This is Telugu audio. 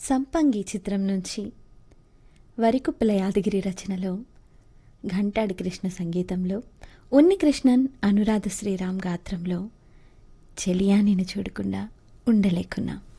సంపంగి చిత్రం నుంచి వరికుప్పల యాదగిరి రచనలో ఘంటాడి కృష్ణ సంగీతంలో ఉన్నికృష్ణన్ అనురాధ శ్రీరామ్ గాత్రంలో చెలియా నిన్ను చూడకుండా ఉండలేకున్నా.